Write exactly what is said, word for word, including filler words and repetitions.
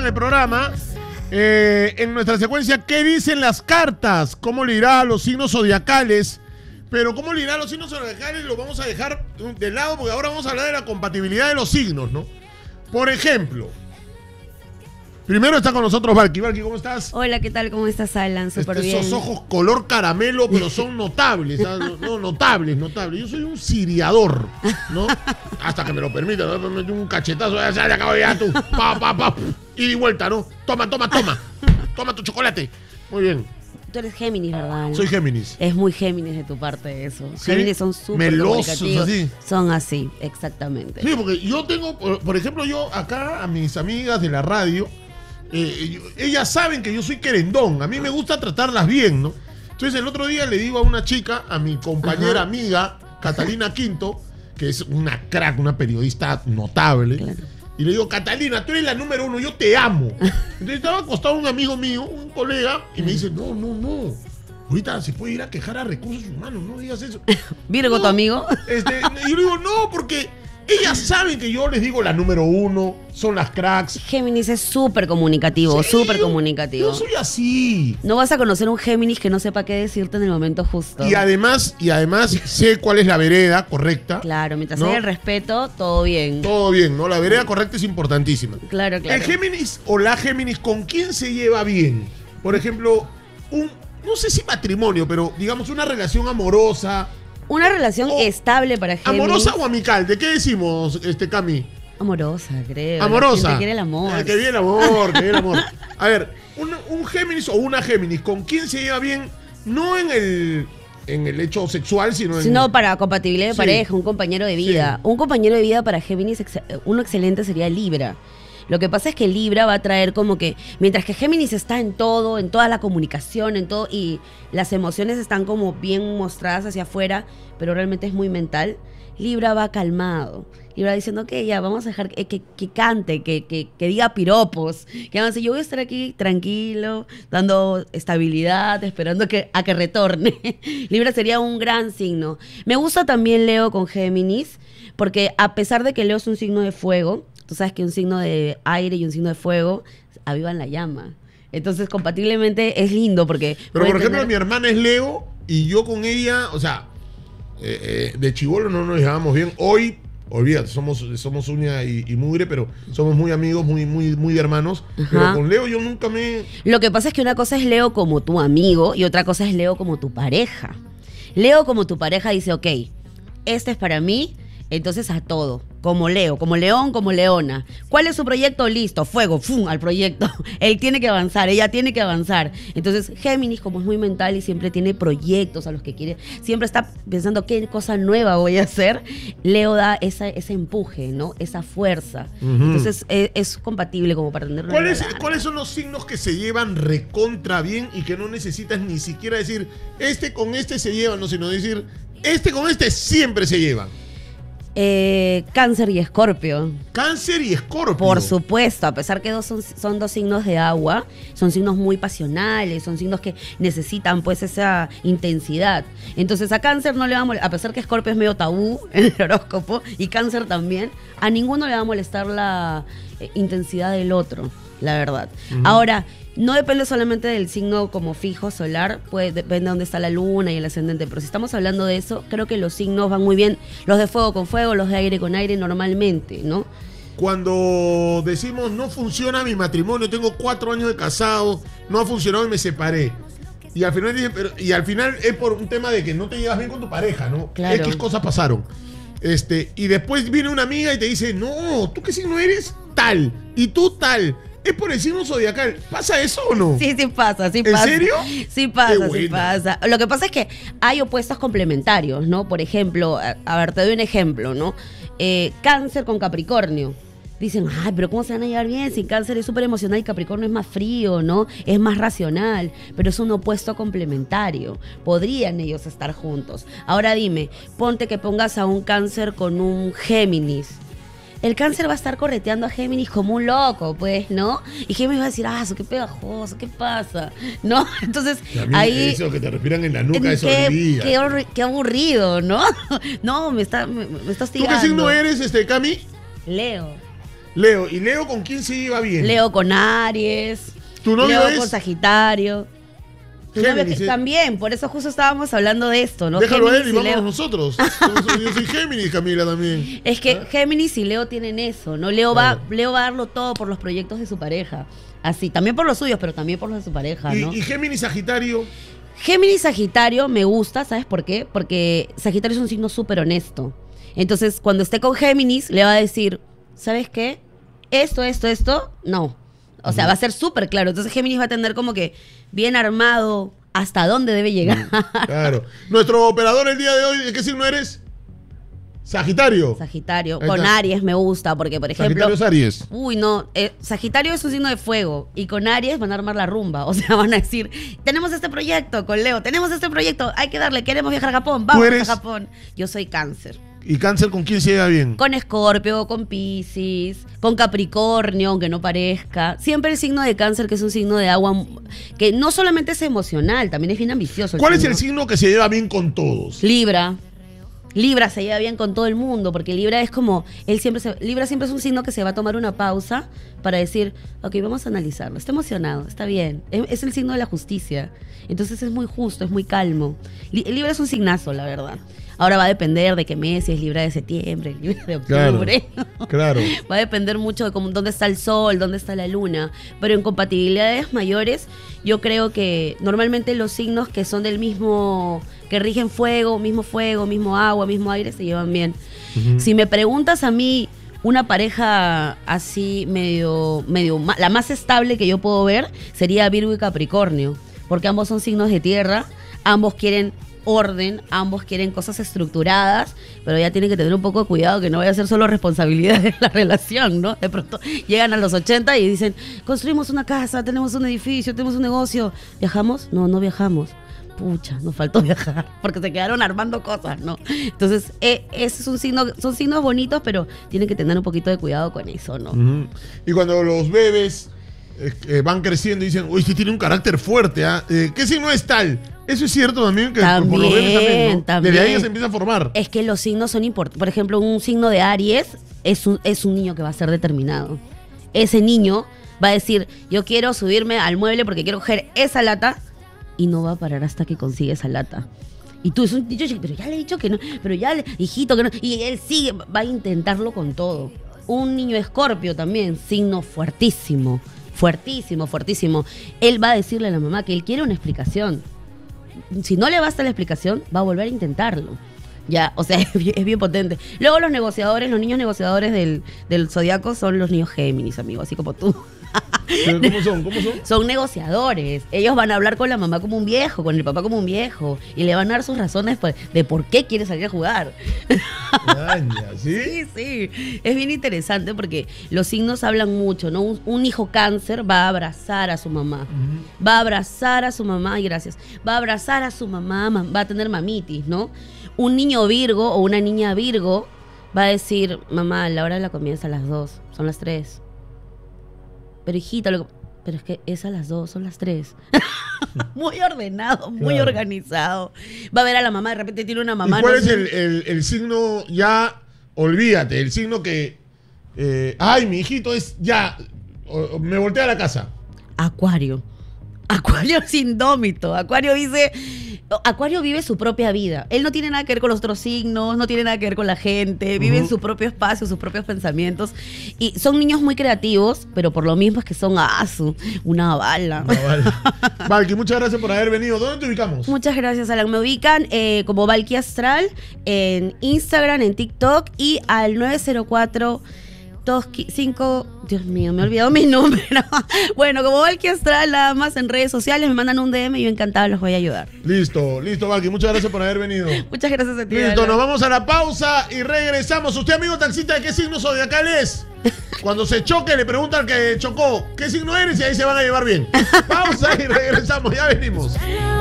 el programa, eh, en nuestra secuencia, ¿qué dicen las cartas? ¿Cómo le irá a los signos zodiacales? Pero ¿cómo le irá a los signos zodiacales? Lo vamos a dejar de lado porque ahora vamos a hablar de la compatibilidad de los signos, ¿no? Por ejemplo, primero está con nosotros Valky. Valky, ¿cómo estás? Hola, ¿qué tal? ¿Cómo estás, Alan? Súper este, bien. Esos ojos color caramelo, pero son notables, ¿sabes? No, notables, notables. Yo soy un siriador, ¿no? Hasta que me lo permita, ¿no? Me metí un cachetazo, ya se acabó ya tú. Pa, pa, pa. Y de vuelta, ¿no? Toma, toma, toma. Toma tu chocolate. Muy bien. Tú eres Géminis, ¿verdad? Soy Géminis. Es muy Géminis de tu parte eso. ¿Sí? Géminis son súper comunicativos. Así. Son así, exactamente. Sí, porque yo tengo, por, por ejemplo, yo acá a mis amigas de la radio, eh, yo, ellas saben que yo soy querendón. A mí me gusta tratarlas bien, ¿no? Entonces el otro día le digo a una chica, a mi compañera, ajá, amiga, Catalina Quinto, que es una crack, una periodista notable, claro, y le digo, Catalina, tú eres la número uno, yo te amo. Entonces estaba acostado un amigo mío, un colega, y me dice, no, no, no. Ahorita se puede ir a quejar a recursos humanos, no digas eso. ¿Virgo no, tu amigo? Este, y yo le digo, no, porque ellas saben que yo les digo la número uno, son las cracks. Géminis es súper comunicativo, sí, súper comunicativo. Yo soy así. No vas a conocer un Géminis que no sepa qué decirte en el momento justo. Y además, y además sé cuál es la vereda correcta. Claro, mientras ¿no? haya el respeto, todo bien. Todo bien, ¿no? La vereda correcta es importantísima. Claro, claro. El Géminis o la Géminis, ¿con quién se lleva bien? Por ejemplo, un, no sé si matrimonio, pero digamos una relación amorosa. Una relación o estable para Géminis. ¿Amorosa o amical? ¿De qué decimos, este Cami? Amorosa, creo. Amorosa. Que quiere el amor. Eh, que viene el amor, que viene el amor. A ver, un, un Géminis o una Géminis, ¿con quién se lleva bien? No en el, en el hecho sexual, sino en... Sino para compatibilidad de sí, pareja, un compañero de vida. Sí. Un compañero de vida para Géminis, uno excelente sería Libra. Lo que pasa es que Libra va a traer como que, mientras que Géminis está en todo, en toda la comunicación, en todo, y las emociones están como bien mostradas hacia afuera, pero realmente es muy mental, Libra va calmado. Libra diciendo que ya, vamos a dejar que, que, que cante, que, que, que diga piropos, que avance. Yo voy a estar aquí tranquilo, dando estabilidad, esperando que, a que retorne. Libra sería un gran signo. Me gusta también Leo con Géminis, porque a pesar de que Leo es un signo de fuego, tú sabes que un signo de aire y un signo de fuego avivan la llama. Entonces, compatiblemente es lindo porque... Pero, por ejemplo, tener... mi hermana es Leo y yo con ella, o sea, eh, eh, de chibolo no nos llevamos bien. Hoy, olvídate, somos, somos uña y, y mugre, pero somos muy amigos, muy, muy, muy hermanos. Ajá. Pero con Leo yo nunca me... Lo que pasa es que una cosa es Leo como tu amigo y otra cosa es Leo como tu pareja. Leo como tu pareja dice, ok, este es para mí... Entonces a todo, como Leo, como león, como leona. ¿Cuál es su proyecto? Listo, fuego, ¡fum! Al proyecto. Él tiene que avanzar, ella tiene que avanzar. Entonces Géminis, como es muy mental y siempre tiene proyectos a los que quiere, siempre está pensando qué cosa nueva voy a hacer, Leo da esa, ese empuje, ¿no? Esa fuerza. Uh-huh. Entonces es, es compatible como para tener una ¿Cuál es, ¿Cuáles son los signos que se llevan recontra bien y que no necesitas ni siquiera decir, este con este se llevan, no, sino decir, este con este siempre se llevan? Eh, Cáncer y Escorpio. Cáncer y Escorpio. Por supuesto, a pesar que dos son, son dos signos de agua, son signos muy pasionales, son signos que necesitan pues esa intensidad. Entonces a Cáncer no le va a molestar, a pesar que Escorpio es medio tabú en el horóscopo, y Cáncer también, a ninguno le va a molestar la eh, intensidad del otro, la verdad. Uh-huh. Ahora, no depende solamente del signo como fijo solar, pues depende de dónde está la luna y el ascendente, pero si estamos hablando de eso, creo que los signos van muy bien, los de fuego con fuego, los de aire con aire normalmente, ¿no? Cuando decimos no funciona mi matrimonio, tengo cuatro años de casado, no ha funcionado y me separé. Y al final dicen, pero, y al final es por un tema de que no te llevas bien con tu pareja, ¿no? Claro. X cosas pasaron. Este, y después viene una amiga y te dice, no, ¿tú qué signo eres? Tal. Y tú tal. Es por el signo zodiacal. ¿Pasa eso o no? Sí, sí pasa, sí ¿En pasa. ¿En serio? Sí pasa, sí pasa. Lo que pasa es que hay opuestos complementarios, ¿no? Por ejemplo, a, a ver, te doy un ejemplo, ¿no? Eh, Cáncer con Capricornio. Dicen, ay, pero ¿cómo se van a llevar bien? Si Cáncer es súper emocional y Capricornio es más frío, ¿no? Es más racional, pero es un opuesto complementario. Podrían ellos estar juntos. Ahora dime, ponte que pongas a un Cáncer con un Géminis. El Cáncer va a estar correteando a Géminis como un loco, pues, ¿no? Y Géminis va a decir, ah, qué pegajoso, ¿qué pasa? ¿No? Entonces, ahí... Eso que te respiran en la nuca, eso qué, qué, horri- qué aburrido, ¿no? No, me está, me, me está hostigando. ¿Tú qué signo eres, este, Cami? Leo. Leo. ¿Y Leo con quién se iba bien? Leo con Aries. ¿Tu novio Leo es? con Sagitario. Tu novio Géminis, que- ¿eh? También, por eso justo estábamos hablando de esto, ¿no? Déjalo a él y Géminis vamos Leo. nosotros. Yo soy Géminis, Camila, también. Es que ¿Ah? Géminis y Leo tienen eso, ¿no? Leo, Claro. va, Leo va a darlo todo por los proyectos de su pareja. Así, también por los suyos, pero también por los de su pareja, Y, ¿no? y Géminis, Sagitario. Géminis Sagitario me gusta, ¿sabes por qué? Porque Sagitario es un signo súper honesto. Entonces, cuando esté con Géminis, le va a decir, ¿sabes qué? Esto, esto, esto, no. O sea, va a ser súper claro. Entonces, Géminis va a tener como que bien armado hasta dónde debe llegar. Claro. Nuestro operador el día de hoy, ¿de qué signo eres? Sagitario. Sagitario. Ahí Con está. Aries me gusta, porque, por ejemplo... Sagitario es Aries. Uy, no, eh, Sagitario es un signo de fuego y con Aries van a armar la rumba, o sea, van a decir, tenemos este proyecto con Leo, tenemos este proyecto, hay que darle, queremos viajar a Japón, vamos eres? a Japón. Yo soy Cáncer. ¿Y Cáncer con quién se lleva bien? Con Escorpio, con Piscis, con Capricornio, aunque no parezca. Siempre el signo de Cáncer, que es un signo de agua, que no solamente es emocional, también es bien ambicioso. ¿Cuál es signo. el signo que se lleva bien con todos? Libra. Libra se lleva bien con todo el mundo, porque Libra es como, él siempre se, Libra siempre es un signo que se va a tomar una pausa para decir, ok, vamos a analizarlo, está emocionado, está bien, es, es el signo de la justicia, entonces es muy justo, es muy calmo. Li- Libra es un signazo, la verdad. Ahora va a depender de qué mes, si es Libra de septiembre, Libra de octubre. Claro. Va a depender mucho de cómo, dónde está el sol, dónde está la luna. Pero en compatibilidades mayores, yo creo que normalmente los signos que son del mismo, que rigen fuego, mismo fuego, mismo agua, mismo aire, se llevan bien. Ujú. Si me preguntas a mí, una pareja así medio, medio, ma- la más estable que yo puedo ver sería Virgo y Capricornio. Porque ambos son signos de tierra, ambos quieren orden, ambos quieren cosas estructuradas, pero ya tienen que tener un poco de cuidado que no vaya a ser solo responsabilidad de la relación, ¿no? De pronto llegan a los ochenta y dicen, construimos una casa, tenemos un edificio, tenemos un negocio, ¿viajamos? No, no viajamos. Pucha, nos faltó viajar, porque se quedaron armando cosas, ¿no? Entonces, eh, ese es un signo, son signos bonitos, pero tienen que tener un poquito de cuidado con eso, ¿no? Ujú. Y cuando los bebés eh, eh, van creciendo y dicen, uy, sí tiene un carácter fuerte, ¿ah? Eh, ¿Qué signo es tal? Eso es cierto también, que por- por los bebés también, ¿no? También, Desde ahí ya también. se empieza a formar. Es que los signos son importantes. Por ejemplo, un signo de Aries es un, es un niño que va a ser determinado. Ese niño va a decir, yo quiero subirme al mueble porque quiero coger esa lata, y no va a parar hasta que consiga esa lata. Y tú es un dicho, pero ya le he dicho que no, pero ya, le, hijito, que no. Y él sigue, va a intentarlo con todo. Un niño Escorpio también, signo fuertísimo, fuertísimo, fuertísimo. Él va a decirle a la mamá que él quiere una explicación. Si no le basta la explicación, va a volver a intentarlo. Ya, o sea, es bien, es bien potente. Luego los negociadores, los niños negociadores del, del zodiaco son los niños Géminis, amigo, así como tú. Pero ¿Cómo son? ¿Cómo son? Son negociadores. Ellos van a hablar con la mamá como un viejo, con el papá como un viejo. Y le van a dar sus razones por- de por qué quiere salir a jugar. Daña, ¿sí? Sí, sí. Es bien interesante porque los signos hablan mucho, ¿no? Un, un hijo Cáncer va a abrazar a su mamá. Ujú. Va a abrazar a su mamá, ay, gracias. Va a abrazar a su mamá, ma- va a tener mamitis, ¿no? Un niño Virgo o una niña Virgo va a decir, mamá, la hora de la comida es a las dos, son las tres. Pero hijita, lo que- pero es que es a las dos, son las tres. Muy ordenado, muy Claro. organizado. Va a ver a la mamá, de repente tiene una mamá. ¿Y cuál no es sé- el, el- el signo ya, olvídate, el signo que, eh, ay, mi hijito es ya, o- o me voltea a la casa? Acuario. Acuario es indómito. Acuario dice. Acuario vive su propia vida. Él no tiene nada que ver con los otros signos, no tiene nada que ver con la gente, vive en Ujú. su propio espacio, sus propios pensamientos. Y son niños muy creativos, pero por lo mismo es que son ah, su- una bala. Ah, vale. Valky, muchas gracias por haber venido. ¿Dónde te ubicamos? Muchas gracias, Alan. Me ubican eh, como Valky Astral en Instagram, en TikTok y al nueve cero cuatro dos cinco. Dios mío, me he olvidado mi número. Bueno, como Valky Astral, nada más en redes sociales, me mandan un D M y yo encantada los voy a ayudar. Listo, listo, Valky. Muchas gracias por haber venido. Muchas gracias a ti. Listo, Alan. nos vamos a la pausa y regresamos. Usted, amigo taxista, ¿de qué signo zodiacal es? Cuando se choque, le pregunta al que chocó, ¿qué signo eres? Y ahí se van a llevar bien. Pausa y regresamos, ya venimos.